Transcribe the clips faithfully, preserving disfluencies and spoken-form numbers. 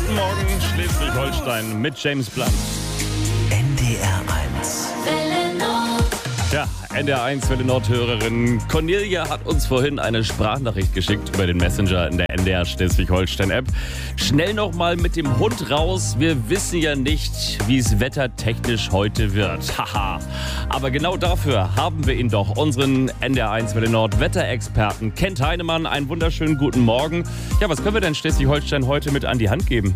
Guten Morgen, Schleswig-Holstein mit James Blunt. N D R eins. Ja, N D R eins Welle Nord-Hörerin Cornelia hat uns vorhin eine Sprachnachricht geschickt über den Messenger in der N D R Schleswig-Holstein-App. Schnell nochmal mit dem Hund raus. Wir wissen ja nicht, wie es wettertechnisch heute wird. Haha. Aber genau dafür haben wir ihn doch, unseren N D R eins Welle Nord Wetterexperten Kent Heinemann. Einen wunderschönen guten Morgen. Ja, was können wir denn Schleswig-Holstein heute mit an die Hand geben?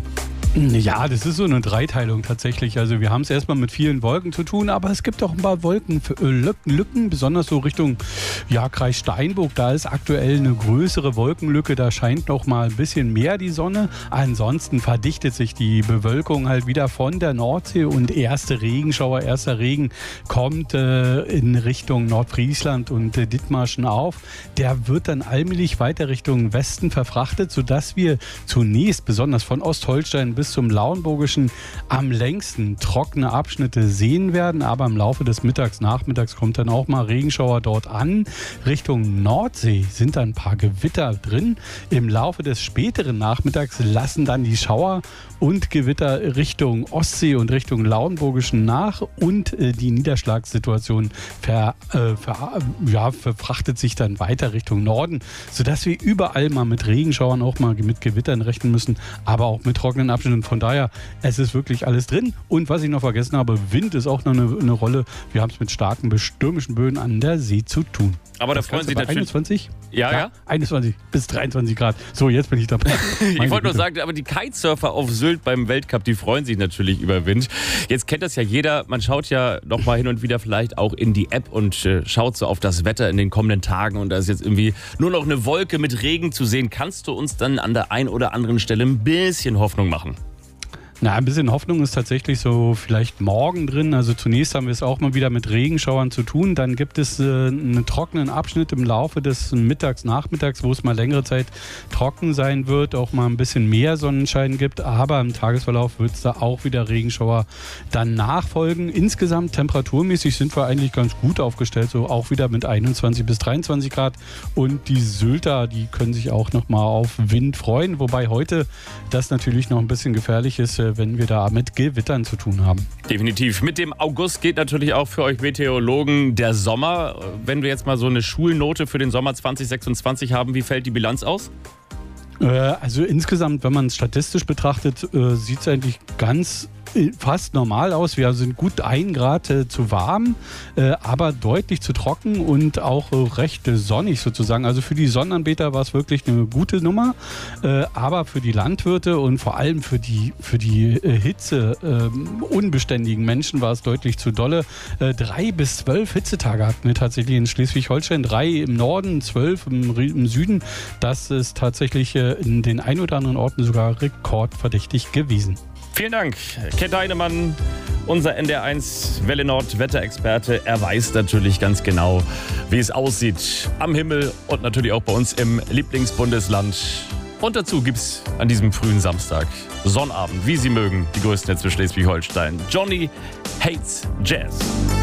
Ja, das ist so eine Dreiteilung tatsächlich. Also wir haben es erstmal mit vielen Wolken zu tun, aber es gibt auch ein paar Wolkenlücken, besonders so Richtung ja, Kreis Steinburg. Da ist aktuell eine größere Wolkenlücke, da scheint noch mal ein bisschen mehr die Sonne. Ansonsten verdichtet sich die Bewölkung halt wieder von der Nordsee und erste Regenschauer, erster Regen kommt äh, in Richtung Nordfriesland und äh, Dithmarschen auf. Der wird dann allmählich weiter Richtung Westen verfrachtet, sodass wir zunächst besonders von Ostholstein bis bis zum Lauenburgischen am längsten trockene Abschnitte sehen werden. Aber im Laufe des Mittags, Nachmittags kommt dann auch mal Regenschauer dort an. Richtung Nordsee sind dann ein paar Gewitter drin. Im Laufe des späteren Nachmittags lassen dann die Schauer und Gewitter Richtung Ostsee und Richtung Lauenburgischen nach. Und äh, die Niederschlagssituation ver, äh, ver, ja, verfrachtet sich dann weiter Richtung Norden, sodass wir überall mal mit Regenschauern, auch mal mit Gewittern rechnen müssen, aber auch mit trockenen Abschnitten. Und von daher, es ist wirklich alles drin. Und was ich noch vergessen habe, Wind ist auch noch eine, eine Rolle. Wir haben es mit starken, stürmischen Böen an der See zu tun. Aber da freuen Sie natürlich... einundzwanzig? Ja, ja, ja. einundzwanzig bis dreiundzwanzig Grad. So, jetzt bin ich dabei. Ich wollte nur sagen, aber die Kitesurfer auf Sylt beim Weltcup, die freuen sich natürlich über Wind. Jetzt kennt das ja jeder. Man schaut ja noch mal hin und wieder vielleicht auch in die App und äh, schaut so auf das Wetter in den kommenden Tagen. Und da ist jetzt irgendwie nur noch eine Wolke mit Regen zu sehen. Kannst du uns dann an der einen oder anderen Stelle ein bisschen Hoffnung machen? Na, ein bisschen Hoffnung ist tatsächlich so vielleicht morgen drin. Also zunächst haben wir es auch mal wieder mit Regenschauern zu tun. Dann gibt es äh, einen trockenen Abschnitt im Laufe des Mittags, Nachmittags, wo es mal längere Zeit trocken sein wird, auch mal ein bisschen mehr Sonnenschein gibt. Aber im Tagesverlauf wird es da auch wieder Regenschauer dann nachfolgen. Insgesamt temperaturmäßig sind wir eigentlich ganz gut aufgestellt, so auch wieder mit einundzwanzig bis dreiundzwanzig Grad. Und die Sylter, die können sich auch noch mal auf Wind freuen. Wobei heute das natürlich noch ein bisschen gefährlich ist, wenn wir da mit Gewittern zu tun haben. Definitiv. Mit dem August geht natürlich auch für euch Meteorologen der Sommer. Wenn wir jetzt mal so eine Schulnote für den Sommer zwanzig sechsundzwanzig haben, wie fällt die Bilanz aus? Äh, also insgesamt, wenn man es statistisch betrachtet, äh, sieht es eigentlich ganz fast normal aus. Wir sind gut ein Grad äh, zu warm, äh, aber deutlich zu trocken und auch äh, recht äh, sonnig sozusagen. Also für die Sonnenanbeter war es wirklich eine gute Nummer, äh, aber für die Landwirte und vor allem für die, für die äh, Hitze äh, unbeständigen Menschen war es deutlich zu dolle. Äh, drei bis zwölf Hitzetage hatten wir tatsächlich in Schleswig-Holstein, drei im Norden, zwölf im, im Süden. Das ist tatsächlich äh, in den ein oder anderen Orten sogar rekordverdächtig gewesen. Vielen Dank, Kent Heinemann, unser N D R eins Welle Nord Wetterexperte. Er weiß natürlich ganz genau, wie es aussieht am Himmel und natürlich auch bei uns im Lieblingsbundesland. Und dazu gibt's an diesem frühen Samstag Sonnabend, wie Sie mögen, die größten Hits für Schleswig-Holstein. Johnny Hates Jazz.